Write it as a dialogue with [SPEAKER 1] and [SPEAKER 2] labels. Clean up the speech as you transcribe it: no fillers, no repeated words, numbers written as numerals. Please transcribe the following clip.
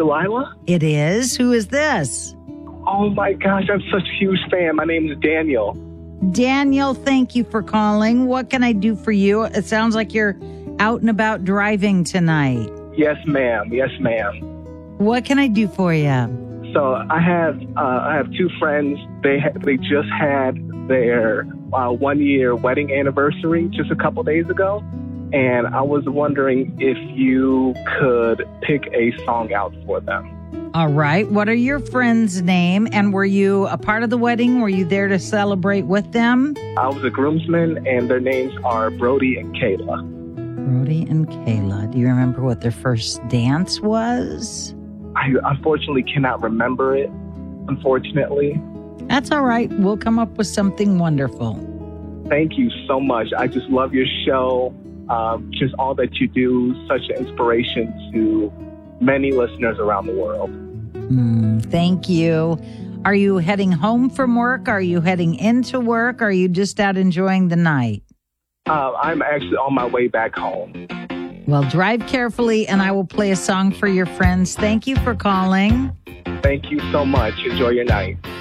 [SPEAKER 1] Delilah?
[SPEAKER 2] It is. Who is this?
[SPEAKER 1] Oh my gosh, I'm such a huge fan. My name is Daniel.
[SPEAKER 2] Daniel, thank you for calling. What can I do for you? It sounds like you're out and about driving tonight.
[SPEAKER 1] Yes, ma'am. Yes, ma'am.
[SPEAKER 2] What can I do for you?
[SPEAKER 1] So I have two friends. They just had their 1-year wedding anniversary just a couple days ago, and I was wondering if you could pick a song out for them.
[SPEAKER 2] All right. What are your friends' name? And were you a part of the wedding? Were you there to celebrate with them?
[SPEAKER 1] I was a groomsman, and their names are Brody and Kayla.
[SPEAKER 2] Brody and Kayla. Do you remember what their first dance was?
[SPEAKER 1] I unfortunately cannot remember it, unfortunately.
[SPEAKER 2] That's all right. We'll come up with something wonderful.
[SPEAKER 1] Thank you so much. I just love your show. Just all that you do, such an inspiration to many listeners around the world.
[SPEAKER 2] Thank you. Are you heading home from work? Are you heading into work? Are you just out enjoying the night?
[SPEAKER 1] I'm actually on my way back home.
[SPEAKER 2] Well, drive carefully, and I will play a song for your friends. Thank you for calling.
[SPEAKER 1] Thank you so much. Enjoy your night.